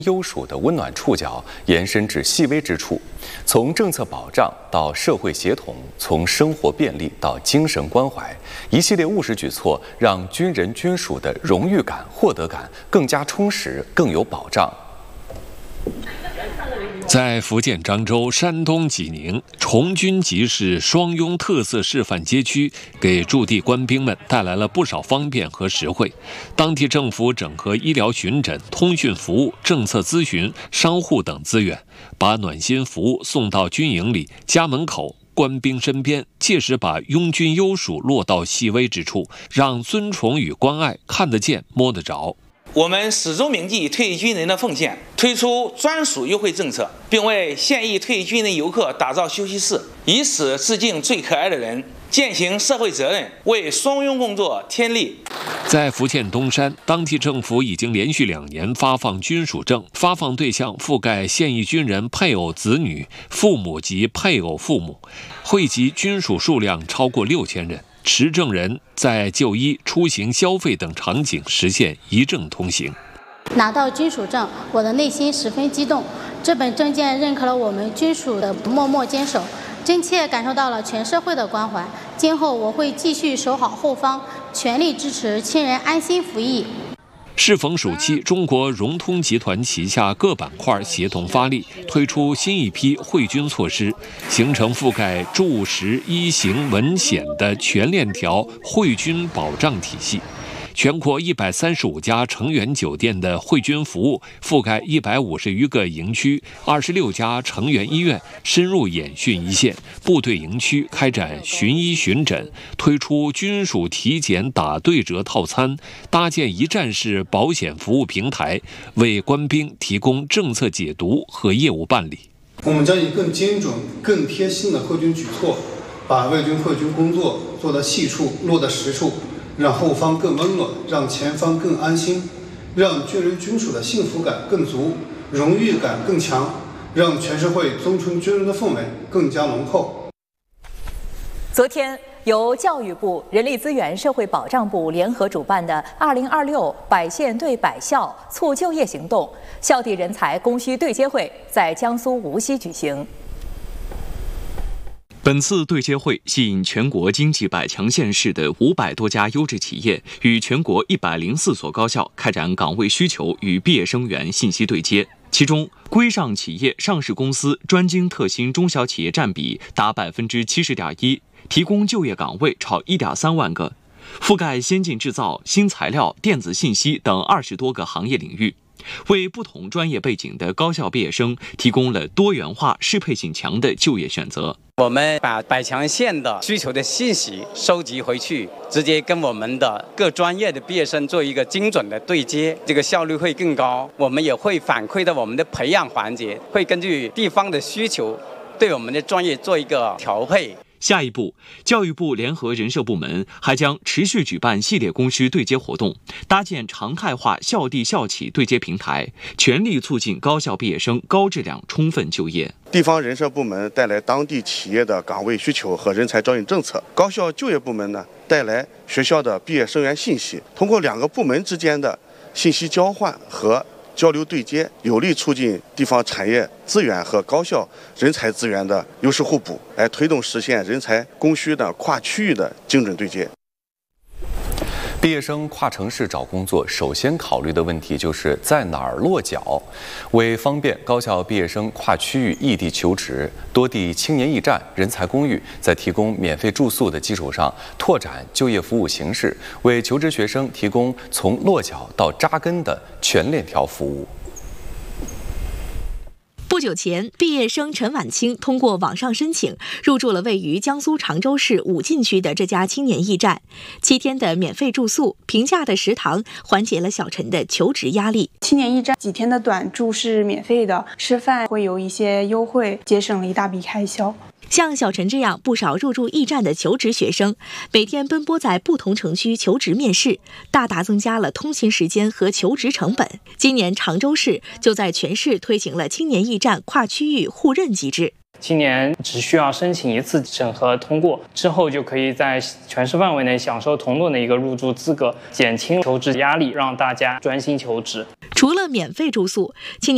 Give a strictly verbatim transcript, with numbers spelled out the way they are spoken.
优属的温暖触角延伸至细微之处，从政策保障到社会协同，从生活便利到精神关怀，一系列务实举措让军人军属的荣誉感、获得感更加充实、更有保障。 在福建漳州、山东济宁，崇军集市双拥特色示范街区，给驻地官兵们带来了不少方便和实惠。当地政府整合医疗巡诊、通讯服务、政策咨询、商户等资源，把暖心服务送到军营里、家门口、官兵身边，切实把拥军优属落到细微之处，让尊崇与关爱看得见、摸得着。 我们始终铭记退役军人的奉献，推出专属优惠政策，并为现役退役军人游客打造休息室，以此致敬最可爱的人，践行社会责任，为双拥工作添力。 在福建东山，当地政府已经连续两年发放军属证，发放对象覆盖现役军人配偶、子女、父母及配偶父母，惠及军属数量超过六千人。持证人在就医、出行、消费等场景实现一证通行。 拿到军属证，我的内心十分激动。这本证件认可了我们军属的默默坚守，真切感受到了全社会的关怀。今后我会继续守好后方，全力支持亲人安心服役。 适逢暑期，中国融通集团旗下各板块协同发力，推出新一批惠军措施，形成覆盖住食衣行文险的全链条惠军保障体系。全国一百三十五家成员酒店的惠军服务覆盖一百五十余个营区，二十六家成员医院深入演训一线，部队营区开展巡医巡诊，推出军属体检打对折套餐，搭建一站式保险服务平台，为官兵提供政策解读和业务办理。 我们将以更精准、更贴心的惠军举措，把为军惠军工作做到细处、落到实处。让后方更温暖，让前方更安心，让军人军属的幸福感更足，荣誉感更强，让全社会尊崇军人的氛围更加浓厚。 昨天，由教育部、人力资源社会保障部联合主办的二零二六百县对百校促就业行动校地人才供需对接会在江苏无锡举行。 本次对接会吸引全国经济百强县市的五百多家优质企业与全国一百零四所高校开展岗位需求与毕业生源信息对接。其中，规上企业上市公司专精特新中小企业占比达百分之七十点一，提供就业岗位超一点三万个，覆盖先进制造、新材料、电子信息等二十多个行业领域。为不同专业背景的高校毕业生提供了多元化、适配性强的就业选择。 我们把百强县的需求的信息收集回去，直接跟我们的各专业的毕业生做一个精准的对接，这个效率会更高。我们也会反馈到我们的培养环节，会根据地方的需求，对我们的专业做一个调配。 下一步，教育部联合人社部门还将持续举办系列供需对接活动，搭建常态化校地校企对接平台，全力促进高校毕业生高质量充分就业。 地方人社部门带来当地企业的岗位需求和人才招引政策，高校就业部门呢带来学校的毕业生源信息，通过两个部门之间的信息交换和交流对接，有力促进地方产业资源和高校人才资源的优势互补，来推动实现人才供需的跨区域的精准对接。 毕业生跨城市找工作，首先考虑的问题就是在哪儿落脚。为方便高校毕业生跨区域异地求职，多地青年驿站、人才公寓在提供免费住宿的基础上，拓展就业服务形式，为求职学生提供从落脚到扎根的全链条服务。 不久前，毕业生陈婉清通过网上申请，入住了位于江苏常州市武进区的这家青年驿站。七天的免费住宿、平价的食堂，缓解了小陈的求职压力。 青年驿站几天的短住是免费的，吃饭会有一些优惠，节省了一大笔开销。 像小陈这样不少入驻驿站的求职学生，每天奔波在不同城区求职面试，大大增加了通勤时间和求职成本。今年常州市就在全市推行了青年驿站跨区域互认机制。 青年只需要申请一次审核通过之后，就可以在全市范围内享受同等的一个入住资格，减轻求职压力，让大家专心求职。 除了免费住宿，青年